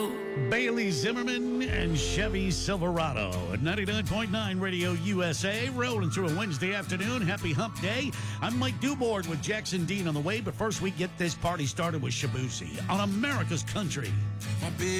Bailey Zimmerman and Chevy Silverado at 99.9 Radio USA, rolling through a Wednesday afternoon. Happy hump day. I'm Mike Duboard with Jackson Dean on the way, but first we get this party started with Shabusi on America's Country. My big